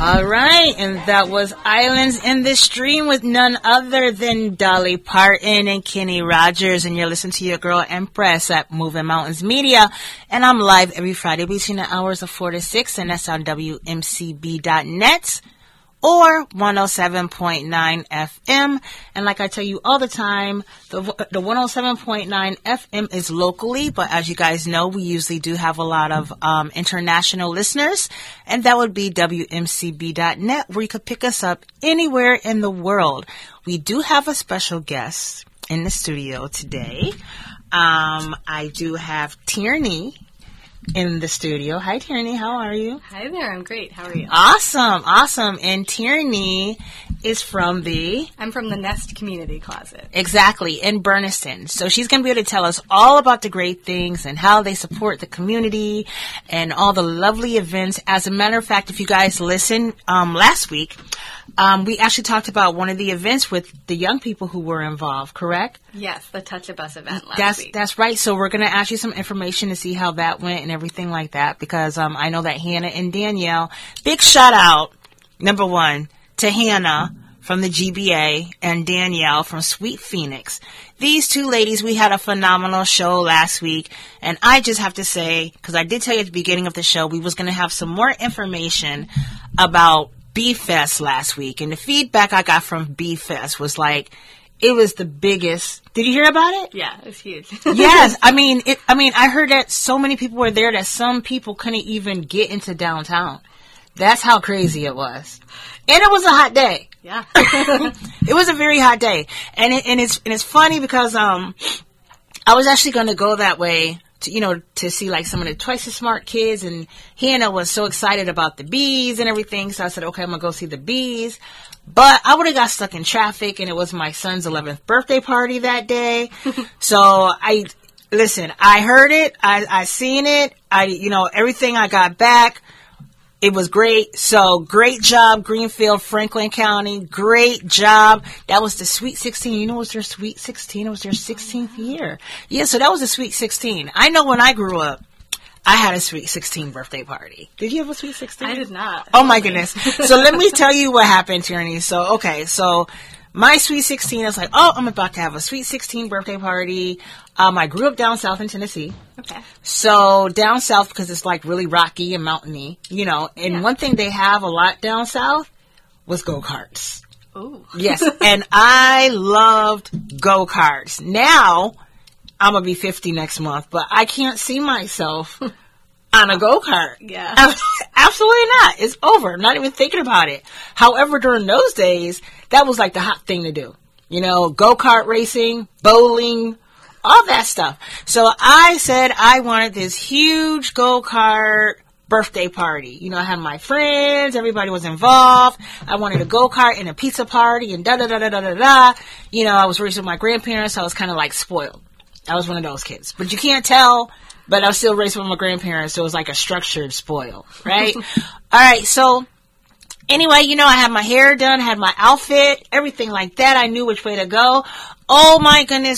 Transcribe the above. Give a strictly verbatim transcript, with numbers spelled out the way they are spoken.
All right, and that was Islands in the Stream with none other than Dolly Parton and Kenny Rogers, and you're listening to your girl Empress at Moving Mountains Media, and I'm live every Friday between the hours of four to six, and that's on W M C B dot net. Or one oh seven point nine F M. And like I tell you all the time, the the one oh seven point nine F M is locally, but as you guys know, we usually do have a lot of um, international listeners, and that would be W M C B dot net, where you could pick us up anywhere in the world. We do have a special guest in the studio today. Um, I do have Tierney in the studio. Hi, Tierney. How are you? Hi there. I'm great. How are you? Awesome. Awesome. And Tierney is from the... I'm from the Nest Community Closet. Exactly. In Berniston. So she's going to be able to tell us all about the great things and how they support the community and all the lovely events. As a matter of fact, if you guys listened um, last week, um, we actually talked about one of the events with the young people who were involved, correct? Yes, the Touch a Bus event last that's, week. That's right. So we're going to ask you some information to see how that went and everything like that, because um, I know that Hannah and Danielle, big shout out, number one, to Hannah from the G B A and Danielle from Sweet Phoenix. These two ladies, we had a phenomenal show last week, and I just have to say, because I did tell you at the beginning of the show, we was going to have some more information about B-Fest last week, and the feedback I got from B-Fest was like, it was the biggest. Did you hear about it? Yeah, it was huge. Yes, I mean, it, I mean, I heard that so many people were there that some people couldn't even get into downtown. That's how crazy it was, and it was a hot day. Yeah, it was a very hot day, and it, and it's and it's funny because um, I was actually going to go that way to, you know, to see like some of the Twice as Smart kids, and Hannah was so excited about the bees and everything, so I said, okay, I'm gonna go see the bees. But I would have got stuck in traffic, and it was my son's eleventh birthday party that day. So I, listen, I heard it, I, I seen it, I, you know, everything I got back, it was great. So great job, Greenfield, Franklin County, great job. That was the Sweet sixteen. You know, it was their Sweet sixteen. It was their sixteenth year. Yeah, so that was the Sweet sixteen. I know when I grew up, I had a Sweet sixteen birthday party. Did you have a Sweet sixteen? I did not. Oh, my goodness. So let me tell you what happened, Tierney. So, okay, so my Sweet sixteen, I was like, oh, I'm about to have a Sweet sixteen birthday party. Um, I grew up down south in Tennessee. Okay. So down south, because it's like really rocky and mountainy, you know, and yeah. One thing they have a lot down south was go-karts. Ooh. Yes, and I loved go-karts. Now, I'm going to be fifty next month, but I can't see myself on a go-kart. Yeah. Absolutely not. It's over. I'm not even thinking about it. However, during those days, that was like the hot thing to do. You know, go-kart racing, bowling, all that stuff. So I said I wanted this huge go-kart birthday party. You know, I had my friends, everybody was involved. I wanted a go-kart and a pizza party and da-da-da-da-da-da-da. You know, I was raised with my grandparents, so I was kind of like spoiled. I was one of those kids. But you can't tell, but I was still raised with my grandparents, so it was like a structured spoil, right? All right, so anyway, you know, I had my hair done, had my outfit, everything like that. I knew which way to go. Oh, my goodness.